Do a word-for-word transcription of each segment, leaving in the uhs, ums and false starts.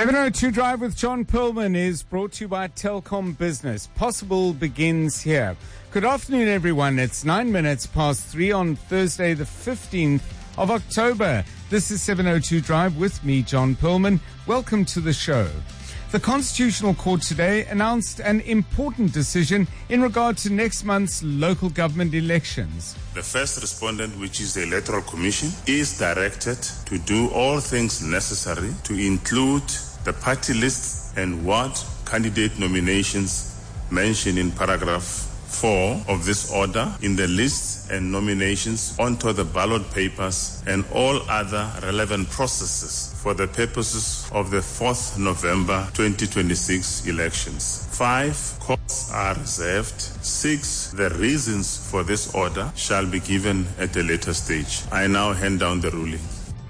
seven oh two Drive with John Perlman is brought to you by Telkom Business. Possible begins here. Good afternoon, everyone. It's nine minutes past three on Thursday, the fifteenth of October. This is seven oh two Drive with me, John Perlman. Welcome to the show. The Constitutional Court today announced an important decision in regard to next month's local government elections. The first respondent, which is the Electoral Commission, is directed to do all things necessary to include the party lists and ward candidate nominations mentioned in paragraph four of this order in the lists and nominations onto the ballot papers and all other relevant processes for the purposes of the fourth of November twenty twenty-six elections. Five courts are reserved. Six, the reasons for this order shall be given at a later stage. I now hand down the ruling.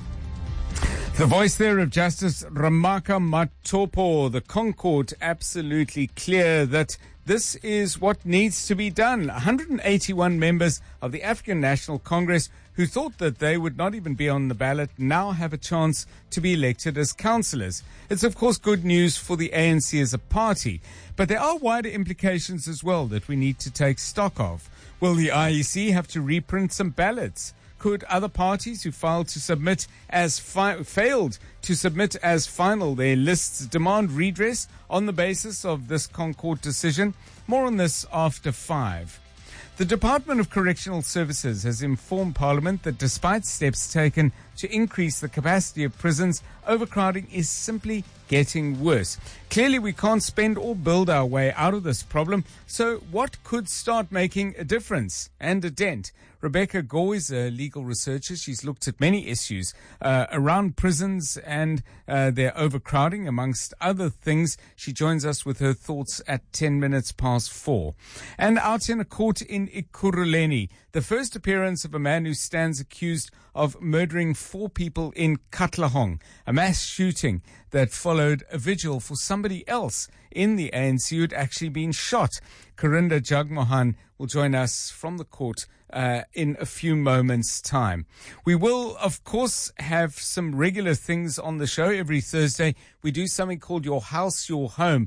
The voice there of Justice Ramaka Matopo, the Concord, absolutely clear that this is what needs to be done. one hundred eighty-one members of the African National Congress who thought that they would not even be on the ballot now have a chance to be elected as councillors. It's, of course, good news for the A N C as a party, but there are wider implications as well that we need to take stock of. Will the I E C have to reprint some ballots? Could other parties who failed to submit as fi- failed to submit as final their lists demand redress on the basis of this Concord decision? More on this after five. The Department of Correctional Services has informed Parliament that despite steps taken to increase the capacity of prisons, overcrowding is simply getting worse. Clearly, we can't spend or build our way out of this problem, so what could start making a difference and a dent? Rebecca Gore is a legal researcher. She's looked at many issues uh, around prisons and uh, their overcrowding, amongst other things. She joins us with her thoughts at ten minutes past four. And out in a court in Ekurhuleni, the first appearance of a man who stands accused of murdering four people in Katlehong, a mass shooting that followed a vigil for somebody else in the A N C who had actually been shot. Karinda Jagmohan will join us from the court uh, in a few moments' time. We will, of course, have some regular things on the show every Thursday. We do something called Your House, Your Home.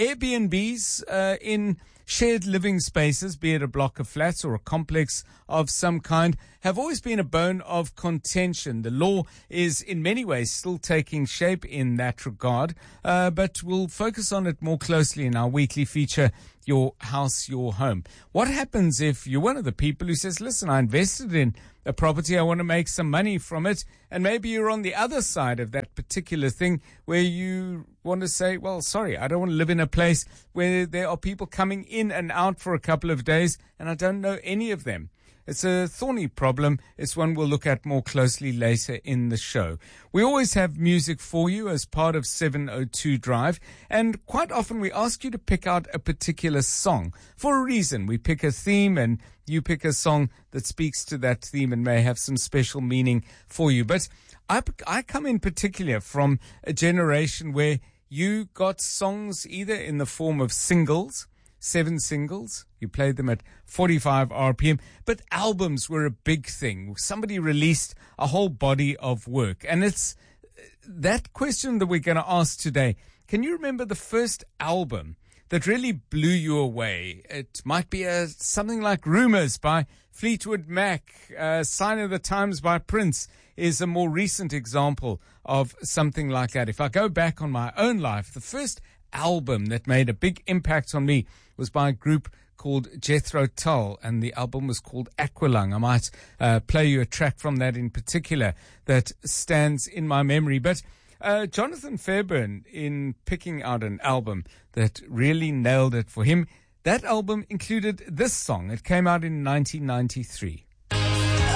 Airbnbs uh, in shared living spaces, be it a block of flats or a complex of some kind, have always been a bone of contention. The law is in many ways still taking shape in that regard, uh, but we'll focus on it more closely in our weekly feature, Your House, Your Home. What happens if you're one of the people who says, listen, I invested in a property, I want to make some money from it, and maybe you're on the other side of that particular thing where you want to say, well, sorry, I don't want to live in a place where there are people coming in and out for a couple of days and I don't know any of them. It's a thorny problem. It's one we'll look at more closely later in the show. We always have music for you as part of seven oh two Drive, and quite often we ask you to pick out a particular song. For a reason, we pick a theme and you pick a song that speaks to that theme and may have some special meaning for you. But I, I come in particular from a generation where you got songs either in the form of singles, seven singles. You played them at forty-five R P M, but albums were a big thing. Somebody released a whole body of work. And it's that question that we're going to ask today. Can you remember the first album that really blew you away? It might be a, something like Rumours by Fleetwood Mac, uh, Sign of the Times by Prince is a more recent example of something like that. If I go back on my own life, the first album that made a big impact on me was by a group called Jethro Tull, and the album was called Aqualung. I might uh, play you a track from that in particular that stands in my memory. But uh, Jonathan Fairburn, in picking out an album that really nailed it for him, that album included this song. It came out in nineteen ninety-three.